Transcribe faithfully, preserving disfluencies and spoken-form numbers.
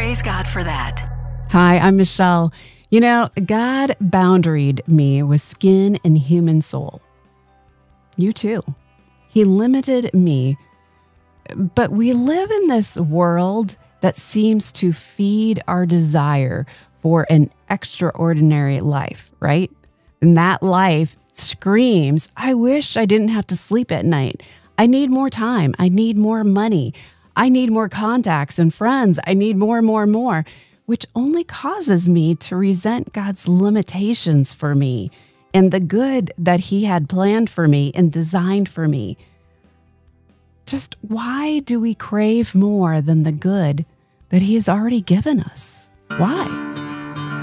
Praise God for that. Hi, I'm Michelle. You know, God boundaried me with skin and human soul. You too. He limited me. But we live in this world that seems to feed our desire for an extraordinary life, right? And that life screams, I wish I didn't have to sleep at night. I need more time. I need more money. I need more contacts and friends. I need more and more and more, which only causes me to resent God's limitations for me and the good that He had planned for me and designed for me. Just why do we crave more than the good that He has already given us? Why?